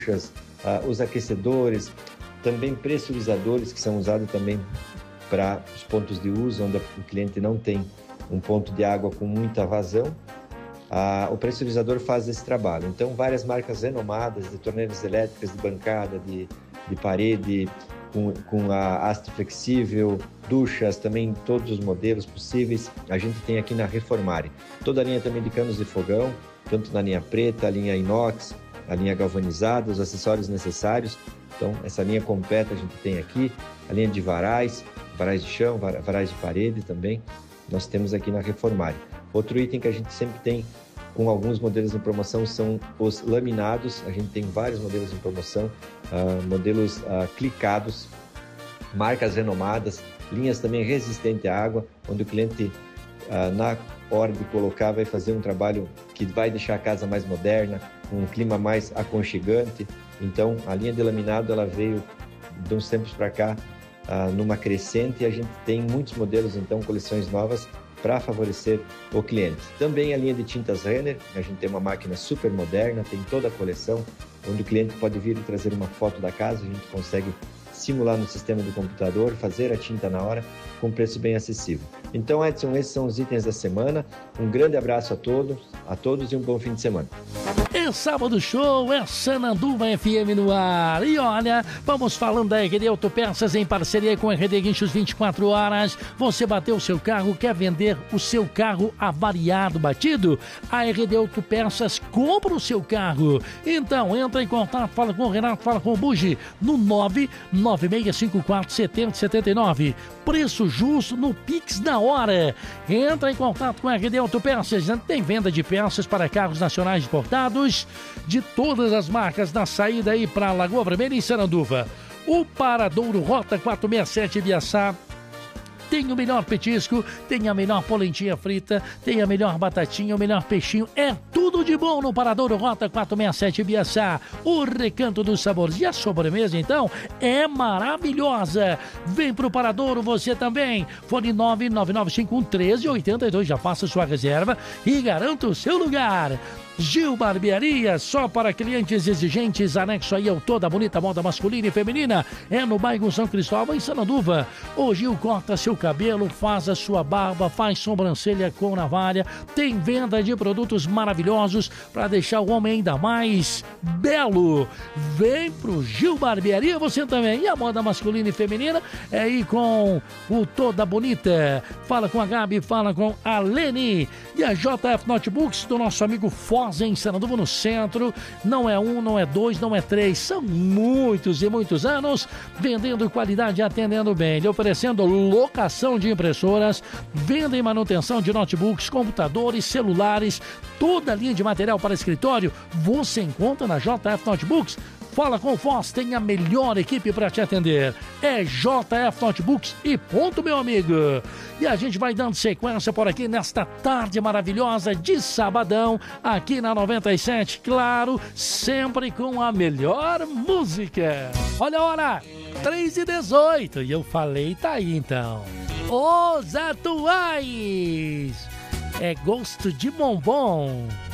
os aquecedores, também pressurizadores que são usados também para os pontos de uso, onde o cliente não tem um ponto de água com muita vazão. O pressurizador faz esse trabalho. Então, várias marcas renomadas de torneiras elétricas, de bancada, de parede, com a haste flexível, duchas, também todos os modelos possíveis, a gente tem aqui na Reformare. Toda a linha também de canos de fogão, tanto na linha preta, a linha inox, a linha galvanizada, os acessórios necessários. Então, essa linha completa a gente tem aqui, a linha de varais de chão, varais de parede também, nós temos aqui na Reformare. Outro item que a gente sempre tem com alguns modelos em promoção são os laminados. A gente tem vários modelos em promoção, modelos clicados, marcas renomadas, linhas também resistentes à água, onde o cliente, na hora de colocar, vai fazer um trabalho que vai deixar a casa mais moderna, um clima mais aconchegante. Então, a linha de laminado ela veio de uns tempos para cá numa crescente, e a gente tem muitos modelos, então, coleções novas para favorecer o cliente. Também a linha de tintas Renner, a gente tem uma máquina super moderna, tem toda a coleção, onde o cliente pode vir e trazer uma foto da casa, a gente consegue simular no sistema do computador, fazer a tinta na hora, com preço bem acessível. Então, Edson, esses são os itens da semana. Um grande abraço a todos e um bom fim de semana. É sábado show, é Sananduva FM no ar. E olha, vamos falando da RD Autopeças em parceria com a RD Guinchos 24 horas. Você bateu o seu carro, quer vender o seu carro avariado, batido? A RD Autopeças compra o seu carro. Então, entra em contato, fala com o Renato, fala com o Bugi no 996547079. Preço justo no Pix da hora. Entra em contato com a RD Autopeças. Tem venda de peças para carros nacionais importados de todas as marcas na saída aí para Lagoa Vermelha em Sananduva. O Paradouro Rota 467 Biaçá tem o melhor petisco, tem a melhor polentinha frita, tem a melhor batatinha, o melhor peixinho. É tudo de bom no Paradouro Rota 467 Biaçá. O Recanto dos Sabores. E a sobremesa, então, é maravilhosa. Vem pro Paradouro você também. Fone 999511382. Já faça sua reserva e garanta o seu lugar. Gil Barbearia, só para clientes exigentes, anexo aí ao Toda Bonita Moda Masculina e Feminina, é no bairro São Cristóvão, em Sananduva. O Gil corta seu cabelo, faz a sua barba, faz sobrancelha com navalha, tem venda de produtos maravilhosos para deixar o homem ainda mais belo. Vem pro Gil Barbearia você também. E a moda masculina e feminina é aí com o Toda Bonita. Fala com a Gabi, fala com a Leni. E a JF Notebooks do nosso amigo Foz em Sananduva, no centro. Não é um, não é dois, não é três, são muitos e muitos anos vendendo qualidade e atendendo bem, lhe oferecendo locação de impressoras, venda e manutenção de notebooks, computadores, celulares, toda a linha de material para escritório você encontra na JF Notebooks. Fala com o Foz, tem a melhor equipe para te atender. É JF Notebooks e ponto, meu amigo. E a gente vai dando sequência por aqui nesta tarde maravilhosa de sabadão, aqui na 97, claro, sempre com a melhor música. Olha a hora, 3h18, e eu falei, tá aí então. Os atuais. É gosto de bombom.